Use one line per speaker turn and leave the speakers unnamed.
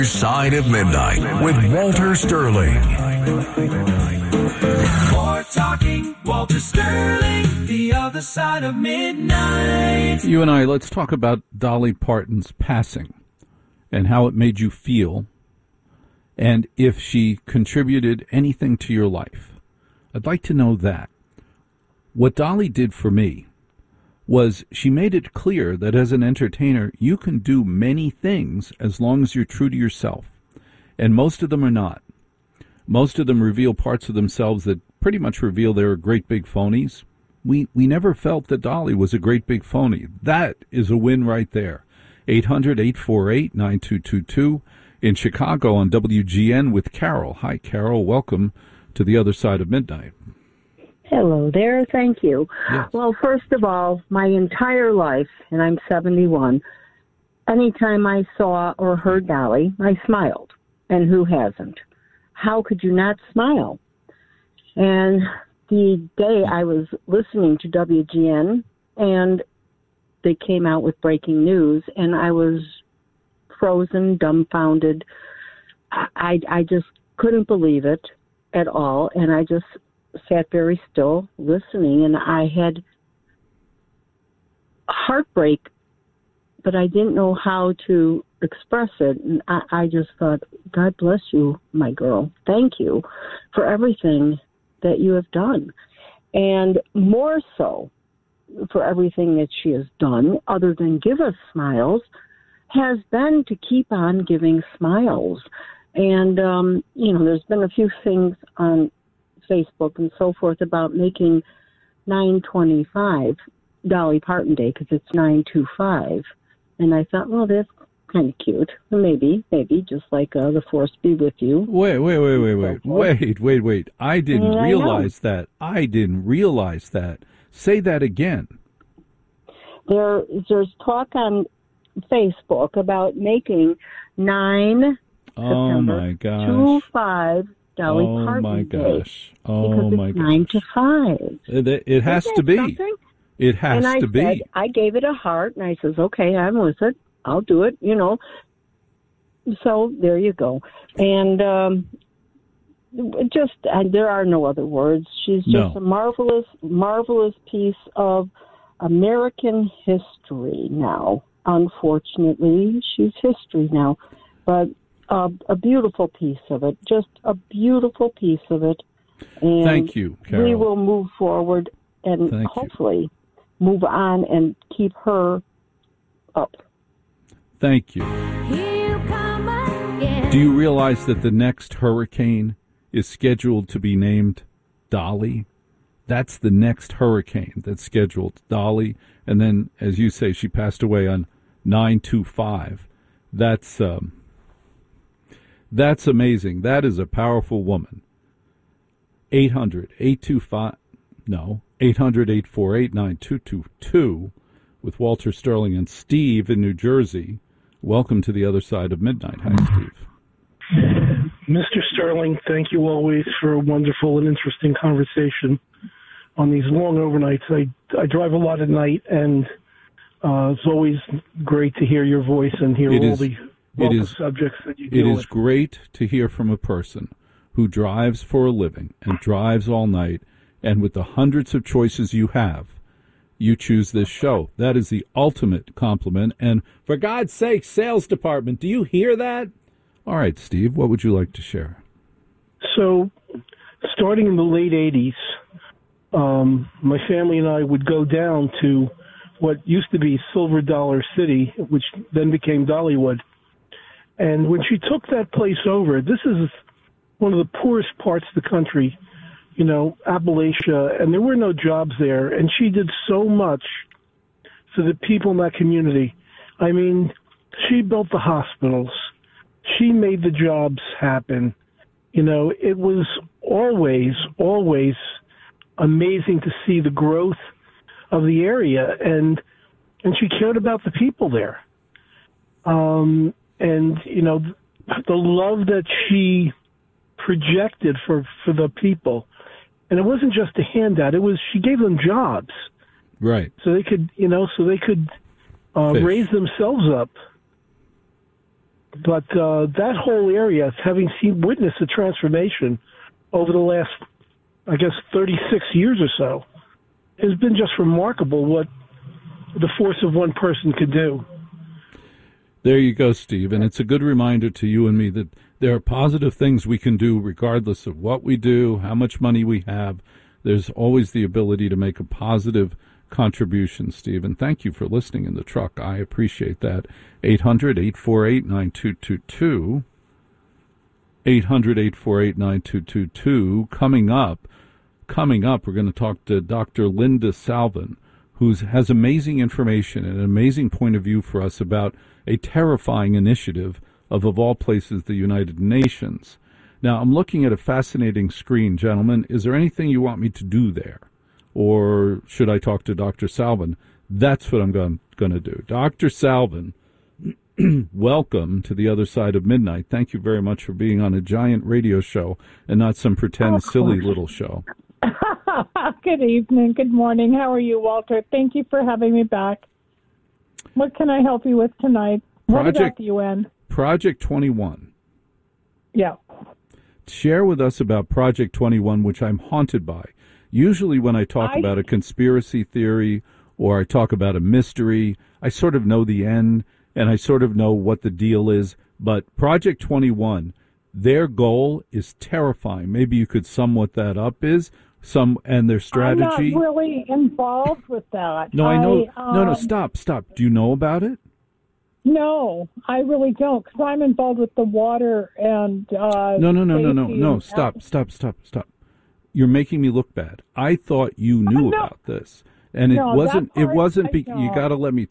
Side of Midnight with Walter Sterling.
More talking, Walter Sterling, the other side of midnight.
You and I, let's talk about Dolly Parton's passing and how it made you feel and if she contributed anything to your life. I'd like to know that. What Dolly did for me was she made it clear that as an entertainer, you can do many things as long as you're true to yourself. And most of them are not. Most of them reveal parts of themselves that pretty much reveal they're great big phonies. We never felt that Dolly was a great big phony. That is a win right there. 800-848-9222 in Chicago on WGN with Carol. Hi, Carol. Welcome to the other side of midnight.
Hello there. Thank you.
Yes.
Well, first of all, my entire life, and I'm 71, anytime I saw or heard Dolly, I smiled. And who hasn't? How could you not smile? And the day I was listening to WGN, and they came out with breaking news, and I was frozen, dumbfounded. I just couldn't believe it at all, and I just sat very still listening, and I had heartbreak, but I didn't know how to express it. And I just thought, God bless you, my girl. Thank you for everything that you have done. And more so for everything that she has done, other than give us smiles, has been to keep on giving smiles. And, there's been a few things on Facebook and so forth about making 9/25 Dolly Parton Day because it's 9/25, and I thought, well, that's kind of cute. Maybe, just like the Force be with you.
Wait. I didn't realize that. I didn't realize that. Say that again.
There's talk on Facebook about making 9 September 25 Dolly Parton Day. Because it's 9 to 5.
It has to be.
Something?
It has to be.
I gave it a heart, and I says, okay, I'm with it. I'll do it, So there you go. And there are no other words. She's just a marvelous, marvelous piece of American history now. Unfortunately, she's history now. But a beautiful piece of it, just a beautiful piece of it. And
thank you, Carol.
We will move forward and hopefully move on and keep her up.
Thank you. Do you realize that the next hurricane is scheduled to be named Dolly? That's the next hurricane that's scheduled, Dolly. And then, as you say, she passed away on 9/25. That's amazing. That is a powerful woman. 800-848-9222 with Walter Sterling and Steve in New Jersey. Welcome to the other side of midnight. Hi, Steve.
Mr. Sterling, thank you always for a wonderful and interesting conversation on these long overnights. I drive a lot at night, and it's always great to hear your voice and hear all the subjects that you deal with.
It is great to hear from a person who drives for a living and drives all night, and with the hundreds of choices you have, you choose this show. That is the ultimate compliment. And for God's sake, sales department, do you hear that? All right, Steve, what would you like to share?
So, starting in the late 80s, my family and I would go down to what used to be Silver Dollar City, which then became Dollywood. And when she took that place over, this is one of the poorest parts of the country, Appalachia, and there were no jobs there. And she did so much for the people in that community. I mean, she built the hospitals. She made the jobs happen. It was always amazing to see the growth of the area, and she cared about the people there. And the love that she projected for the people. And it wasn't just a handout. It was, she gave them jobs.
Right.
So they could, raise themselves up. But that whole area, witnessed the transformation over the last, I guess, 36 years or so, has been just remarkable what the force of one person could do.
There you go, Steve. And it's a good reminder to you and me that there are positive things we can do regardless of what we do, how much money we have. There's always the ability to make a positive contribution, Steve. And thank you for listening in the truck. I appreciate that. 800-848-9222. 800-848-9222. Coming up, we're going to talk to Dr. Linda Salvin, who has amazing information and an amazing point of view for us about a terrifying initiative of all places, the United Nations. Now, I'm looking at a fascinating screen, gentlemen. Is there anything you want me to do there? Or should I talk to Dr. Salvin? That's what I'm going to do. Dr. Salvin, welcome to the other side of midnight. Thank you very much for being on a giant radio show and not some pretend silly little show.
Good evening. Good morning. How are you, Walter? Thank you for having me back. What can I help you with tonight? What about the UN?
Project 21.
Yeah.
Share with us about Project 21, which I'm haunted by. Usually when I talk about a conspiracy theory or I talk about a mystery, I sort of know the end and I sort of know what the deal is. But Project 21, their goal is terrifying. Maybe you could sum what that up is. And their strategy.
I'm not really involved with that.
No, I know. No, stop. Do you know about it?
No, I really don't, because I'm involved with the water and
No. Stop. You're making me look bad. I thought you knew about this. And it wasn't. You got to let me